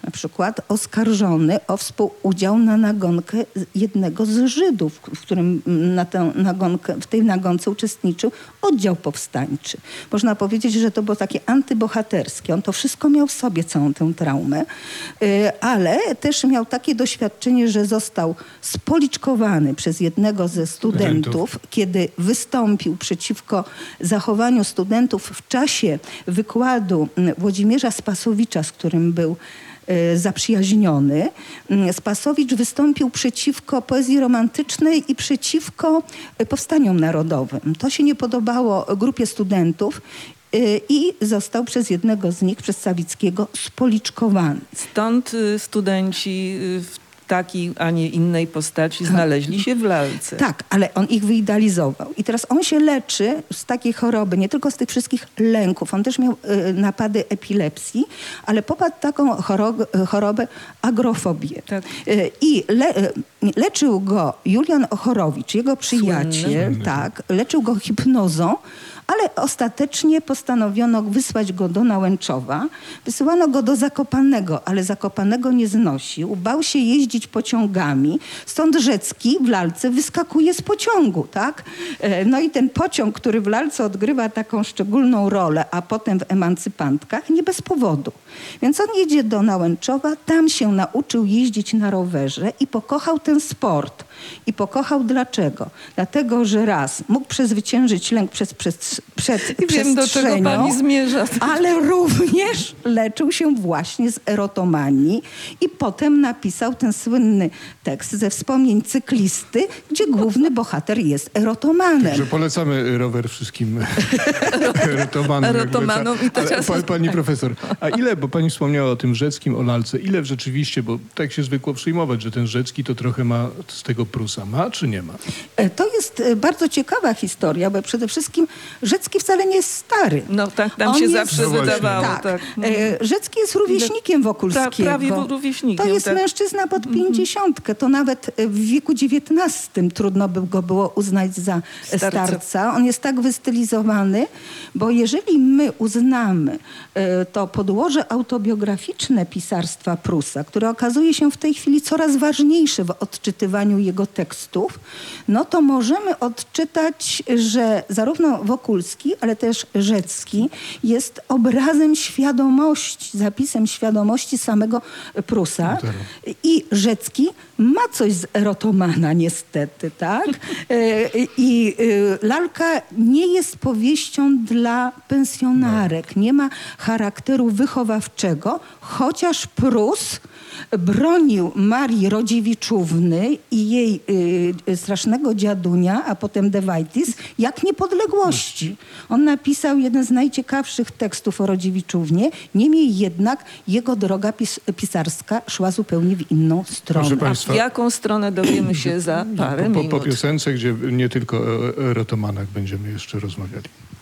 na przykład oskarżony o współudział na nagonkę jednego z Żydów, w którym w tej nagonce uczestniczył oddział powstańczy. Można powiedzieć, że to było takie antybohaterskie. On to wszystko miał w sobie, całą tę traumę, ale też miał takie doświadczenie, że został spoliczkowany przez jednego ze studentów, kiedy wystąpił przeciwko zachowaniu studentów w czasie wykładu Włodzimierza Spasowicza, z którym był zaprzyjaźniony. Spasowicz wystąpił przeciwko poezji romantycznej i przeciwko powstaniom narodowym. To się nie podobało grupie studentów i został przez jednego z nich, przez Sawickiego, spoliczkowany. Stąd studenci w takiej, a nie innej postaci znaleźli się w lalce. Tak, ale on ich wyidealizował. I teraz on się leczy z takiej choroby, nie tylko z tych wszystkich lęków. On też miał napady epilepsji, ale popadł w taką chorobę agrofobię. Tak. I leczył go Julian Ochorowicz, jego przyjaciel, tak, leczył go hipnozą, ale ostatecznie postanowiono wysłać go do Nałęczowa. Wysyłano go do Zakopanego, ale Zakopanego nie znosił. Bał się jeździć pociągami. Stąd Rzecki w lalce wyskakuje z pociągu, tak? No i ten pociąg, który w lalce odgrywa taką szczególną rolę, a potem w Emancypantkach, nie bez powodu. Więc on jedzie do Nałęczowa, tam się nauczył jeździć na rowerze i pokochał ten sport. I pokochał dlaczego? Dlatego, że raz mógł przezwyciężyć lęk przed wiem, do czego pani zmierza. Ale również leczył się właśnie z erotomanii i potem napisał ten słynny tekst ze wspomnień cyklisty, gdzie główny bohater jest erotomanem. Także polecamy rower wszystkim erotomanom. Pani profesor, a ile, bo pani wspomniała o tym Rzeckim, o lalce, ile rzeczywiście, bo tak się zwykło przyjmować, że ten Rzecki to trochę ma z tego Prusa. Ma czy nie ma? To jest bardzo ciekawa historia, bo przede wszystkim Rzecki wcale nie jest stary. No tak, nam się zawsze wydawało. Tak. Rzecki jest rówieśnikiem Wokulskiego. Tak, prawie rówieśnikiem. To jest mężczyzna pod 50. To nawet w wieku XIX trudno by go było uznać za starca. On jest tak wystylizowany, bo jeżeli my uznamy to podłoże autobiograficzne pisarstwa Prusa, które okazuje się w tej chwili coraz ważniejsze w odczytywaniu jego tekstów, no to możemy odczytać, że zarówno Wokulski, ale też Rzecki jest obrazem świadomości, zapisem świadomości samego Prusa. I Rzecki ma coś z erotomana niestety, tak? I lalka nie jest powieścią dla pensjonarek. Nie ma charakteru wychowawczego, chociaż Prus bronił Marii Rodziewiczówny i jej strasznego dziadunia, a potem Dewajtis, jak niepodległości. On napisał jeden z najciekawszych tekstów o Rodziewiczównie, niemniej jednak jego droga pisarska szła zupełnie w inną stronę. A w jaką stronę dowiemy się za parę minut? Po piosence, gdzie nie tylko o erotomanach będziemy jeszcze rozmawiali.